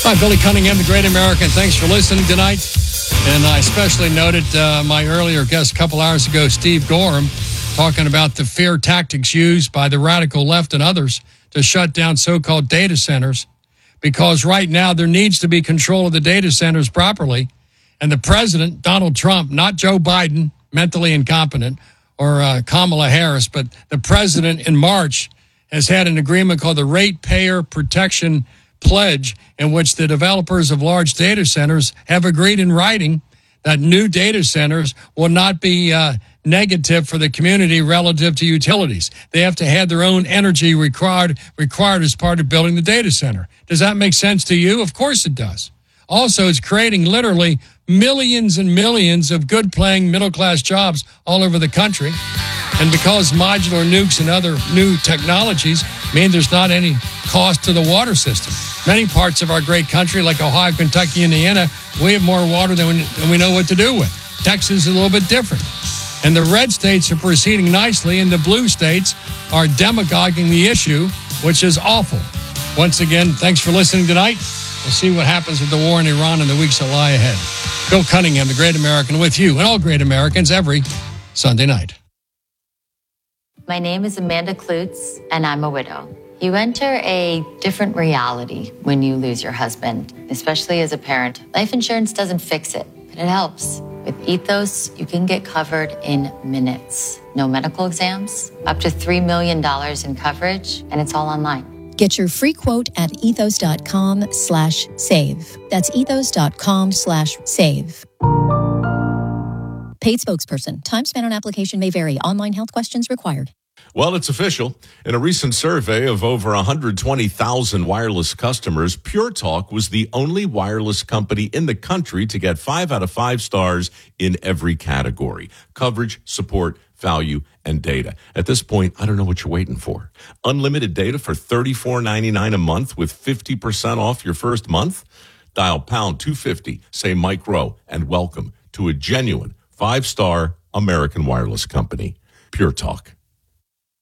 Hi, Billy Cunningham, the Great American. Thanks for listening tonight. And I especially noted my earlier guest a couple hours ago, Steve Gorham, talking about the fear tactics used by the radical left and others to shut down so-called data centers. Because right now there needs to be control of the data centers properly. And the president, Donald Trump, not Joe Biden, mentally incompetent, or Kamala Harris, but the president in March has had an agreement called the Ratepayer Protection Pledge, in which the developers of large data centers have agreed in writing that new data centers will not be negative for the community relative to utilities. They have to have their own energy required as part of building the data center. Does that make sense to you? Of course it does. Also, it's creating literally millions and millions of good-paying middle-class jobs all over the country. And because modular nukes and other new technologies mean there's not any cost to the water system. Many parts of our great country, like Ohio, Kentucky, Indiana, we have more water than we know what to do with. Texas is a little bit different. And the red states are proceeding nicely, and the blue states are demagoguing the issue, which is awful. Once again, thanks for listening tonight. We'll see what happens with the war in Iran in the weeks that lie ahead. Bill Cunningham, the Great American, with you and all great Americans every Sunday night. My name is Amanda Klutz, and I'm a widow. You enter a different reality when you lose your husband, especially as a parent. Life insurance doesn't fix it, but it helps. With Ethos, you can get covered in minutes. No medical exams, up to $3 million in coverage, and it's all online. Get your free quote at ethos.com/save. That's ethos.com/save. Paid spokesperson. Time spent on application may vary. Online health questions required. Well, it's official. In a recent survey of over 120,000 wireless customers, Pure Talk was the only wireless company in the country to get 5 out of 5 stars in every category: coverage, support, value, and data. At this point, I don't know what you're waiting for. Unlimited data for $34.99 a month with 50% off your first month? Dial pound 250, say Mike Rowe, and welcome to a genuine 5-star American wireless company, Pure Talk.